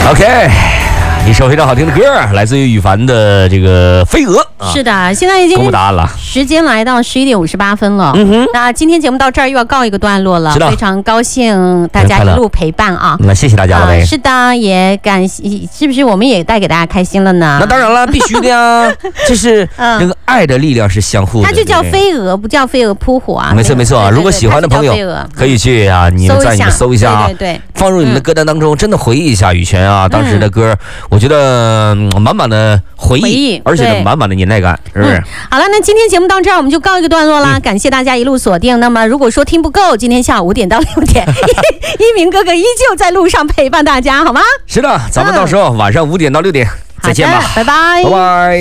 OK， 一首非常好听的歌，来自于羽凡的这个《飞蛾》啊。 是的，现在已经公布答案了， 时间来到11点58分了。那今天节目到这儿又要告一个段落了，非常高兴大家一路陪伴啊。 那谢谢大家了呗。 是的，也感谢，是不是我们也带给大家开心了呢？ 那当然了，必须的呀。这是这个爱的力量是相互的， 它就叫飞蛾，不叫飞蛾扑火啊。 没错没错，如果喜欢的朋友可以去啊，你们在你们搜一下啊， 对， 放入你们的歌单当中，真的回忆一下羽泉啊当时的歌，我觉得满满的回忆，而且呢满满的年代感，是不是？ 好了，那今天节目到这儿我们就告一个段落啦，感谢大家一路锁定。那么如果说听不够，今天下午5点到6点，一鸣哥哥依旧在路上陪伴大家，好吗？ 是的，咱们到时候晚上5点到6点再见吧， 拜拜， 拜拜。